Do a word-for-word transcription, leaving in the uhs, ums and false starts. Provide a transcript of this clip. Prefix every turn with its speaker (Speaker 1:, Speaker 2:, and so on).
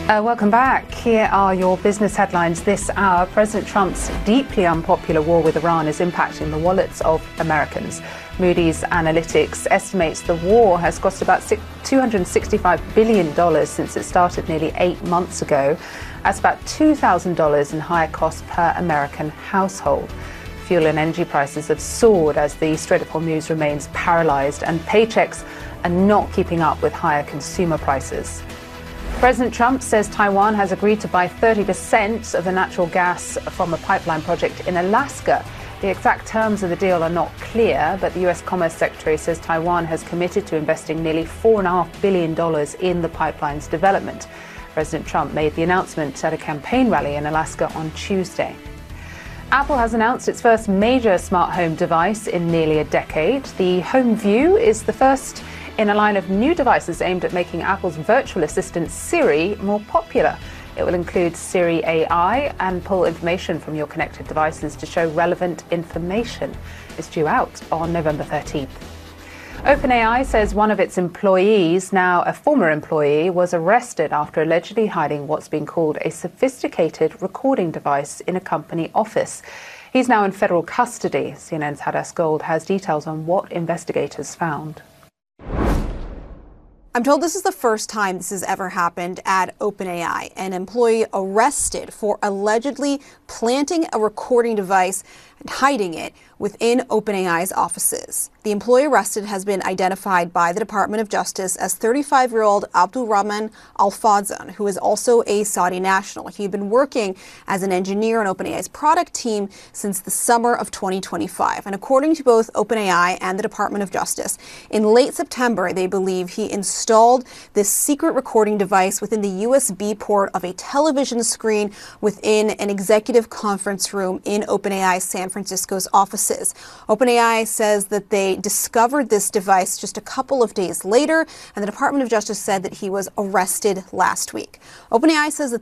Speaker 1: Uh, welcome back. Here are your business headlines this hour. President Trump's deeply unpopular war with Iran is impacting the wallets of Americans. Moody's Analytics estimates the war has cost about two hundred sixty-five billion dollars since it started nearly eight months ago. That's about two thousand dollars in higher costs per American household. Fuel and energy prices have soared as the Strait of Hormuz remains paralyzed, and paychecks are not keeping up with higher consumer prices. President Trump says Taiwan has agreed to buy thirty percent of the natural gas from a pipeline project in Alaska. The exact terms of the deal are not clear, but the U S Commerce Secretary says Taiwan has committed to investing nearly four point five billion dollars in the pipeline's development. President Trump made the announcement at a campaign rally in Alaska on Tuesday. Apple has announced its first major smart home device in nearly a decade. The Home View is the first in a line of new devices aimed at making Apple's virtual assistant Siri more popular. It will include Siri A I and pull information from your connected devices to show relevant information. It's due out on November thirteenth. OpenAI says one of its employees, now a former employee, was arrested after allegedly hiding what's being called a sophisticated recording device in a company office. He's now in federal custody. C N N's Hadas Gold has details on what investigators found.
Speaker 2: I'm told this is the first time this has ever happened at OpenAI. An employee arrested for allegedly planting a recording device and hiding it within OpenAI's offices. The employee arrested has been identified by the Department of Justice as thirty-five-year-old Abdulrahman Al-Fadzan, who is also a Saudi national. He had been working as an engineer on OpenAI's product team since the summer of twenty twenty-five. And according to both OpenAI and the Department of Justice, in late September, they believe he installed this secret recording device within the U S B port of a television screen within an executive conference room in OpenAI's San Francisco's offices. OpenAI says that they discovered this device just a couple of days later, and the Department of Justice said that he was arrested last week. OpenAI says that